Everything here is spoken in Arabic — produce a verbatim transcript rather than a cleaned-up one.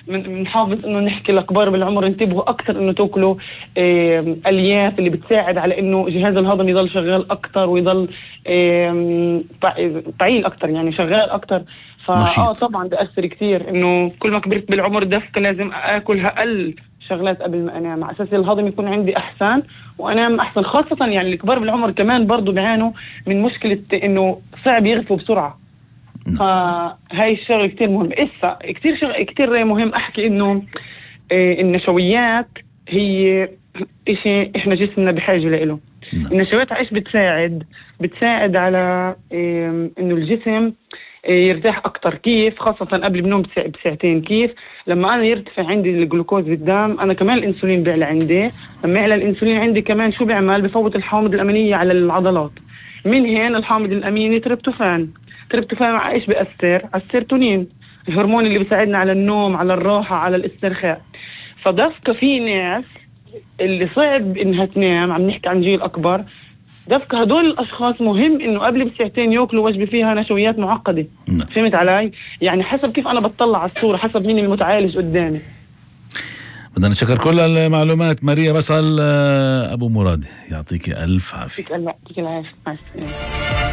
بنحافظ انه نحكي لكبار بالعمر انتبهوا اكثر انه تاكلوا آه الياف اللي بتساعد على انه جهاز الهضم يضل شغال اكثر ويضل آه فعيل اكثر، يعني شغال اكثر. فاه طبعا بأثر كثير انه كل ما كبرت بالعمر دفكه لازم اكل اقل شغلات قبل ما انام على اساس الهضم يكون عندي احسن وانام احسن. خاصه يعني الكبار بالعمر كمان برضو بيعانوا من مشكله انه صعب يغفوا بسرعه. فهاي الشغله كتير مهم. إسا كتير شغل كتير مهم احكي انه إيه النشويات هي اشي احنا جسمنا بحاجه له. النشويات ايش بتساعد؟ بتساعد على إيه انه الجسم إيه يرتاح اكتر. كيف؟ خاصه قبل النوم بساعتين. كيف؟ لما انا يرتفع عندي الجلوكوز بالدم انا كمان الانسولين بيعلى عندي. لما يعلى الانسولين عندي كمان شو بيعمل؟ بفوت الحوامض الامينيه على العضلات. من هنا الحامض الاميني تريبتوفان. تريبتوفان على ايش بيأثر؟ على السيروتونين، الهرمون اللي بيساعدنا على النوم، على الراحه، على الاسترخاء. فدفك في ناس اللي صعب انها تنام، عم نحكي عن جيل اكبر، دفك هدول الاشخاص مهم انه قبل بساعتين ياكلوا وجبه فيها نشويات معقده. فهمت علي؟ يعني حسب كيف انا بطلع على الصوره، حسب مين المتعالج قدامي. بدنا نشكر كل المعلومات ماريا بسأل أبو مراد، يعطيك ألف عافية. يعطيك العافية.